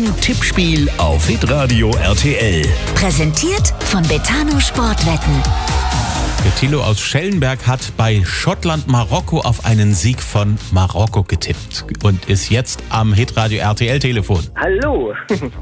Win-Tippspiel auf hitradio RTL. Präsentiert von Betano Sportwetten. Der Thilo aus Schellenberg hat bei Schottland-Marokko auf einen Sieg von Marokko getippt und ist jetzt am hitradio RTL-Telefon. Hallo.